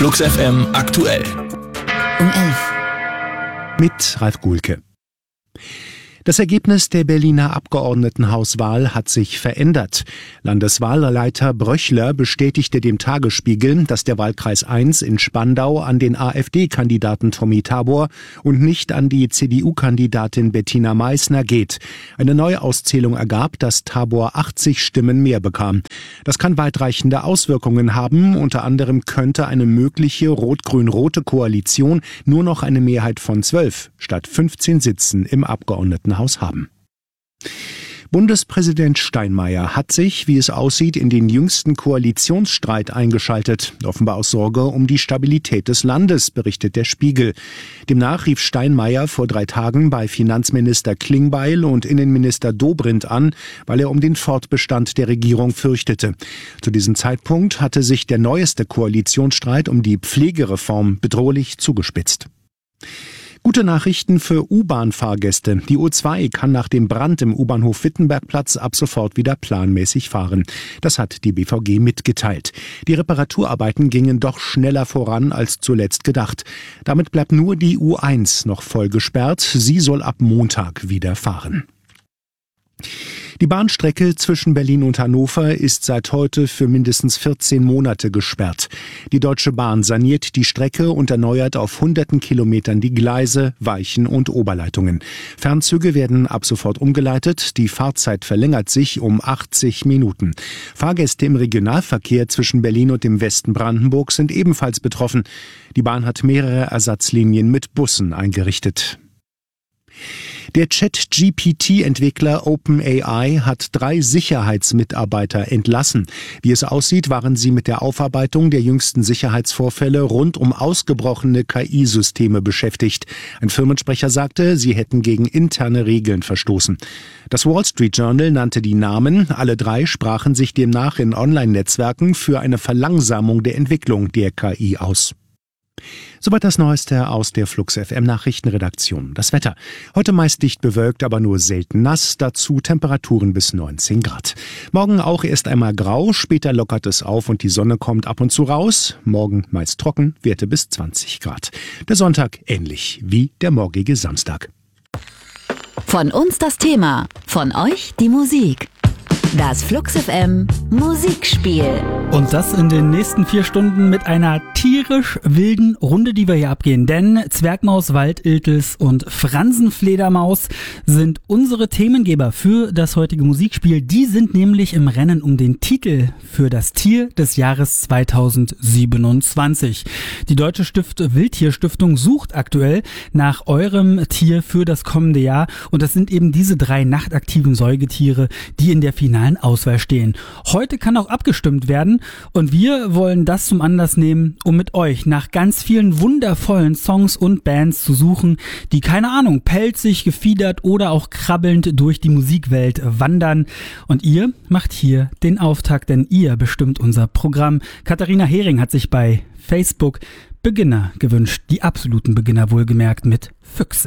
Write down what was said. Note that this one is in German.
Flux FM aktuell. Um 11. Mit Ralf Guhlke. Das Ergebnis der Berliner Abgeordnetenhauswahl hat sich verändert. Landeswahlleiter Bröchler bestätigte dem Tagesspiegel, dass der Wahlkreis 1 in Spandau an den AfD-Kandidaten Tommy Tabor und nicht an die CDU-Kandidatin Bettina Meißner geht. Eine Neuauszählung ergab, dass Tabor 80 Stimmen mehr bekam. Das kann weitreichende Auswirkungen haben. Unter anderem könnte eine mögliche rot-grün-rote Koalition nur noch eine Mehrheit von 12 statt 15 Sitzen im Abgeordnetenhaus haben. Bundespräsident Steinmeier hat sich, wie es aussieht, in den jüngsten Koalitionsstreit eingeschaltet. Offenbar aus Sorge um die Stabilität des Landes, berichtet der Spiegel. Demnach rief Steinmeier vor 3 Tagen bei Finanzminister Klingbeil und Innenminister Dobrindt an, weil er um den Fortbestand der Regierung fürchtete. Zu diesem Zeitpunkt hatte sich der neueste Koalitionsstreit um die Pflegereform bedrohlich zugespitzt. Gute Nachrichten für U-Bahn-Fahrgäste. Die U2 kann nach dem Brand im U-Bahnhof Wittenbergplatz ab sofort wieder planmäßig fahren. Das hat die BVG mitgeteilt. Die Reparaturarbeiten gingen doch schneller voran als zuletzt gedacht. Damit bleibt nur die U1 noch voll gesperrt. Sie soll ab Montag wieder fahren. Die Bahnstrecke zwischen Berlin und Hannover ist seit heute für mindestens 14 Monate gesperrt. Die Deutsche Bahn saniert die Strecke und erneuert auf hunderten Kilometern die Gleise, Weichen und Oberleitungen. Fernzüge werden ab sofort umgeleitet. Die Fahrzeit verlängert sich um 80 Minuten. Fahrgäste im Regionalverkehr zwischen Berlin und dem Westen Brandenburg sind ebenfalls betroffen. Die Bahn hat mehrere Ersatzlinien mit Bussen eingerichtet. Der Chat-GPT-Entwickler OpenAI hat 3 Sicherheitsmitarbeiter entlassen. Wie es aussieht, waren sie mit der Aufarbeitung der jüngsten Sicherheitsvorfälle rund um ausgebrochene KI-Systeme beschäftigt. Ein Firmensprecher sagte, sie hätten gegen interne Regeln verstoßen. Das Wall Street Journal nannte die Namen. Alle 3 sprachen sich demnach in Online-Netzwerken für eine Verlangsamung der Entwicklung der KI aus. Soweit das Neueste aus der Flux FM Nachrichtenredaktion. Das Wetter. Heute meist dicht bewölkt, aber nur selten nass. Dazu Temperaturen bis 19 Grad. Morgen auch erst einmal grau, später lockert es auf und die Sonne kommt ab und zu raus. Morgen meist trocken, Werte bis 20 Grad. Der Sonntag ähnlich wie der morgige Samstag. Von uns das Thema, von euch die Musik. Das Flux FM Musikspiel. Und das in den nächsten 4 Stunden mit einer tierisch wilden Runde, die wir hier abgehen. Denn Zwergmaus, Waldiltis und Fransenfledermaus sind unsere Themengeber für das heutige Musikspiel. Die sind nämlich im Rennen um den Titel für das Tier des Jahres 2027. Die Deutsche Wildtierstiftung sucht aktuell nach eurem Tier für das kommende Jahr. Und das sind eben diese 3 nachtaktiven Säugetiere, die in der finalen Auswahl stehen. Heute kann auch abgestimmt werden und wir wollen das zum Anlass nehmen, um mit euch nach ganz vielen wundervollen Songs und Bands zu suchen, die, keine Ahnung, pelzig, gefiedert oder auch krabbelnd durch die Musikwelt wandern. Und ihr macht hier den Auftakt, denn ihr bestimmt unser Programm. Katharina Hering hat sich bei Facebook Beginner gewünscht, die absoluten Beginner wohlgemerkt mit Füchse.